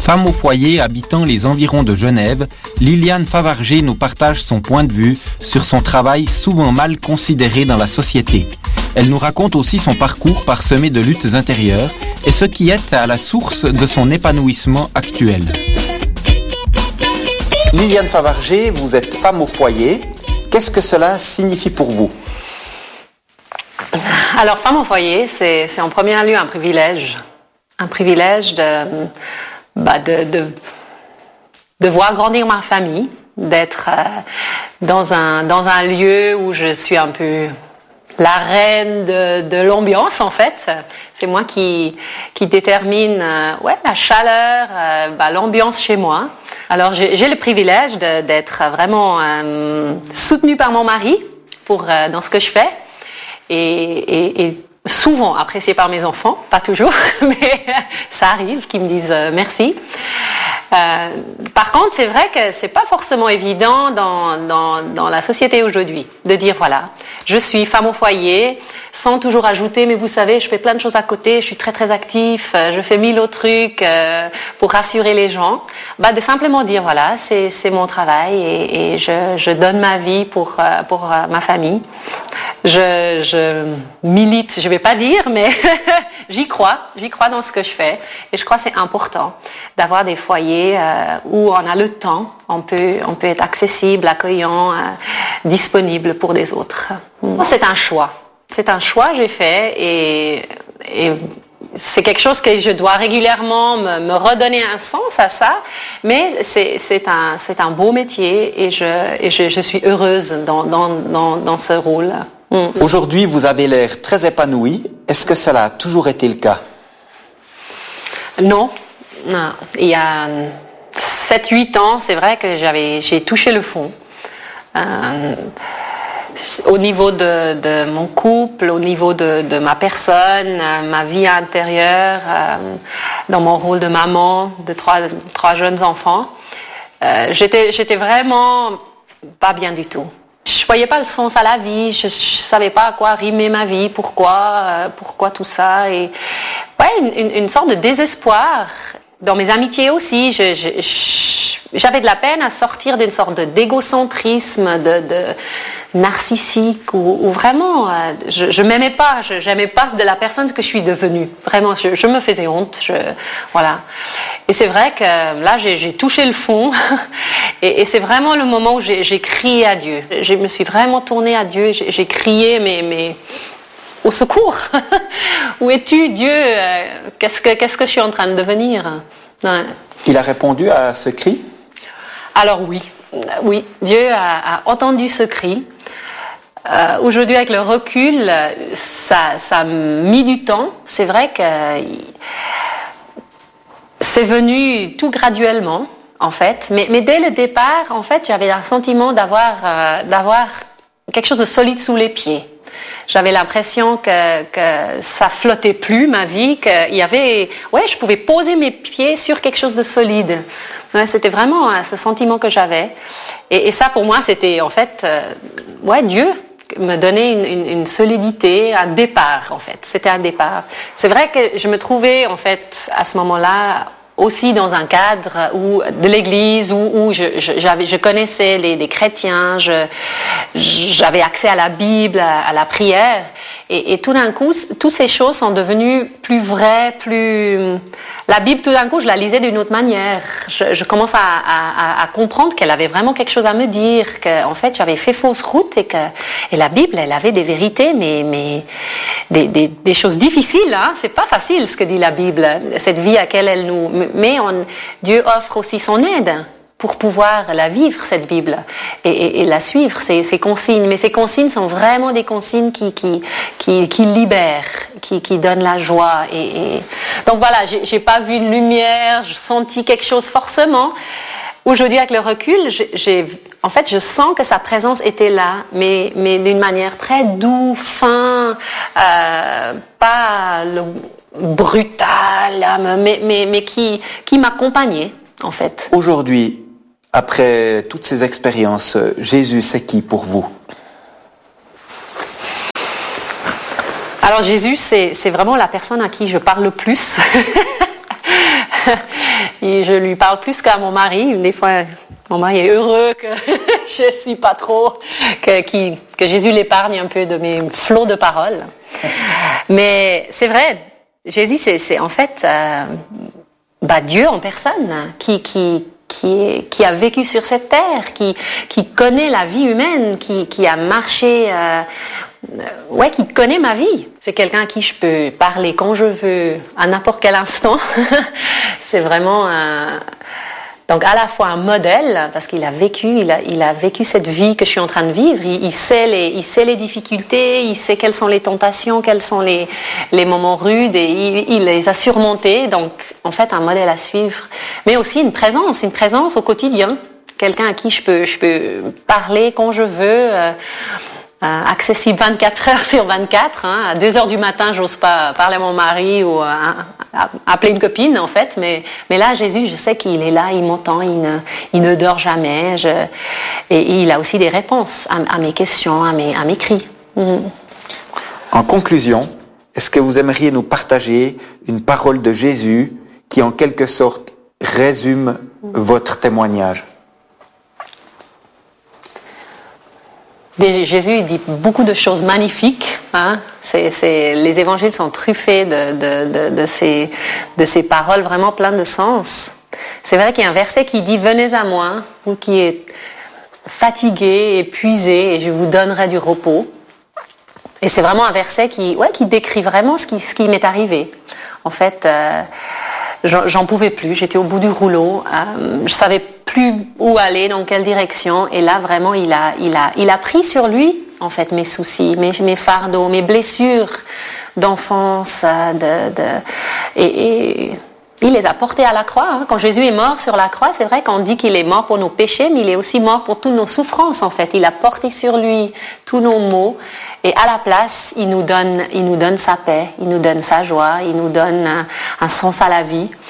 Femme au foyer habitant les environs de Genève, Liliane Favarger nous partage son point de vue sur son travail souvent mal considéré dans la société. Elle nous raconte aussi son parcours parsemé de luttes intérieures et ce qui est à la source de son épanouissement actuel. Liliane Favarger, vous êtes femme au foyer. Qu'est-ce que cela signifie pour vous ? Alors, femme au foyer, c'est en premier lieu un privilège. Un privilège de voir grandir ma famille, d'être dans un lieu où je suis un peu la reine de l'ambiance en fait. C'est moi qui détermine la chaleur, l'ambiance chez moi. Alors j'ai le privilège d'être vraiment soutenue par mon mari dans ce que je fais et souvent appréciée par mes enfants, pas toujours, mais ça arrive qu'ils me disent merci. Par contre, c'est vrai que c'est pas forcément évident dans la société aujourd'hui de dire voilà, je suis femme au foyer, sans toujours ajouter, mais vous savez, je fais plein de choses à côté, je suis très très actif, je fais 1000 autres trucs pour rassurer les gens. De simplement dire voilà, c'est mon travail et je donne ma vie pour ma famille. Je milite, je vais pas dire, mais j'y crois dans ce que je fais et je crois que c'est important d'avoir des foyers où on a le temps, on peut être accessible, accueillant, disponible pour des autres. C'est un choix que j'ai fait et c'est quelque chose que je dois régulièrement me redonner un sens à ça, mais c'est un beau métier et je suis heureuse dans ce rôle. Aujourd'hui, vous avez l'air très épanouie. Est-ce que cela a toujours été le cas ? Non. Il y a 7-8 ans, c'est vrai que j'ai touché le fond. Au niveau de mon couple, au niveau de ma personne, ma vie intérieure, dans mon rôle de maman de trois jeunes enfants, j'étais vraiment pas bien du tout. Je voyais pas le sens à la vie, je savais pas à quoi rimer ma vie, pourquoi tout ça, et une sorte de désespoir. Dans mes amitiés aussi, j'avais de la peine à sortir d'une sorte d'égocentrisme, de narcissique, où vraiment je m'aimais pas, j'aimais pas de la personne que je suis devenue. Vraiment, je me faisais honte, voilà. Et c'est vrai que là, j'ai touché le fond, et c'est vraiment le moment où j'ai crié à Dieu. Je me suis vraiment tournée à Dieu, j'ai crié, mais au secours. Où es-tu, Dieu? Qu'est-ce que je suis en train de devenir? Ouais. Il a répondu à ce cri? Alors oui, Dieu a entendu ce cri. Aujourd'hui, avec le recul, ça a mis du temps. C'est vrai que c'est venu tout graduellement, en fait. Mais dès le départ, en fait, j'avais un sentiment d'avoir quelque chose de solide sous les pieds. J'avais l'impression que ça flottait plus, ma vie, je pouvais poser mes pieds sur quelque chose de solide. Ouais, c'était vraiment ce sentiment que j'avais. Et ça, pour moi, c'était en fait, Dieu me donnait une solidité, un départ, en fait. C'était un départ. C'est vrai que je me trouvais, en fait, à ce moment-là, aussi dans un cadre de l'église où je connaissais les chrétiens, j'avais accès à la Bible, à la prière, et tout d'un coup, toutes ces choses sont devenues plus vraies, la Bible, tout d'un coup, je la lisais d'une autre manière. Je commence à comprendre qu'elle avait vraiment quelque chose à me dire, qu'en fait, j'avais fait fausse route et la Bible, elle avait des vérités, mais des choses difficiles, hein. C'est pas facile ce que dit la Bible, cette vie à laquelle elle nous... Mais Dieu offre aussi son aide pour pouvoir la vivre, cette Bible, et la suivre, ces consignes. Mais ces consignes sont vraiment des consignes qui libèrent, qui donnent la joie. Donc voilà, j'ai pas vu une lumière, j'ai senti quelque chose forcément. Aujourd'hui, avec le recul, je sens que sa présence était là, mais d'une manière très douce, fin, pas brutale, mais qui m'accompagnait, en fait. Aujourd'hui, après toutes ces expériences, Jésus, c'est qui pour vous? Alors Jésus, c'est vraiment la personne à qui je parle le plus. Et je lui parle plus qu'à mon mari. Des fois, mon mari est heureux que je ne suis pas trop, que Jésus l'épargne un peu de mes flots de paroles. Mais c'est vrai, Jésus, c'est en fait Dieu en personne qui a vécu sur cette terre, qui connaît la vie humaine, qui a marché, qui connaît ma vie. C'est quelqu'un à qui je peux parler quand je veux, à n'importe quel instant. C'est vraiment donc à la fois un modèle, parce qu'il a vécu cette vie que je suis en train de vivre. Il sait les difficultés, il sait quelles sont les tentations, quels sont les moments rudes, et il les a surmontés. Donc en fait un modèle à suivre, mais aussi une présence au quotidien. Quelqu'un à qui je peux parler quand je veux. Accessible 24 heures sur 24. À 2 heures du matin, j'ose pas parler à mon mari ou appeler une copine, en fait. Mais là, Jésus, je sais qu'il est là, il m'entend, il ne dort jamais. Et il a aussi des réponses à mes questions, à mes cris. En conclusion, est-ce que vous aimeriez nous partager une parole de Jésus qui, en quelque sorte, résume votre témoignage ? Jésus il dit beaucoup de choses magnifiques. Les évangiles sont truffés de ces paroles vraiment pleines de sens. C'est vrai qu'il y a un verset qui dit « Venez à moi, vous qui êtes fatigués, épuisés, et je vous donnerai du repos. » Et c'est vraiment un verset qui décrit vraiment ce qui m'est arrivé. En fait, j'en pouvais plus, j'étais au bout du rouleau, je savais plus où aller, dans quelle direction, et là vraiment il a pris sur lui en fait mes soucis, mes fardeaux, mes blessures d'enfance, et il les a portés à la croix. Quand Jésus est mort sur la croix, c'est vrai qu'on dit qu'il est mort pour nos péchés, mais il est aussi mort pour toutes nos souffrances en fait. Il a porté sur lui tous nos maux, et à la place, il nous donne sa paix, il nous donne sa joie, il nous donne un sens à la vie.